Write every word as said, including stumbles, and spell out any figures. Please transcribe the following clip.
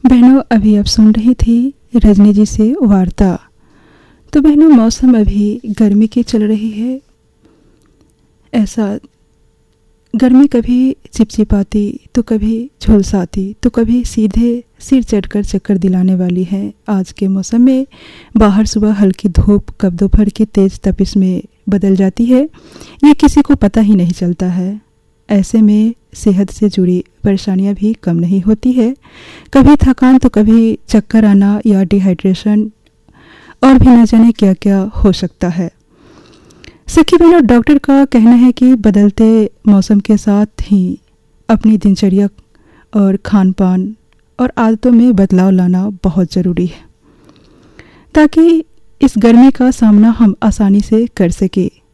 बहनों, अभी आप सुन रही थी रजनी जी से वार्ता। तो बहनों, मौसम अभी गर्मी की चल रही है। ऐसा गर्मी कभी चिपचिपाती तो कभी झुलसाती तो कभी सीधे सिर चढ़कर चक्कर दिलाने वाली है। आज के मौसम में बाहर सुबह हल्की धूप कब दोपहर की तेज़ तपिश में बदल जाती है, ये किसी को पता ही नहीं चलता है। ऐसे में सेहत से जुड़ी परेशानियां भी कम नहीं होती है। कभी थकान तो कभी चक्कर आना या डिहाइड्रेशन, और भी न जाने क्या क्या हो सकता है। सखी बहनों, डॉक्टर का कहना है कि बदलते मौसम के साथ ही अपनी दिनचर्या और खान पान और आदतों में बदलाव लाना बहुत ज़रूरी है, ताकि इस गर्मी का सामना हम आसानी से कर सकें।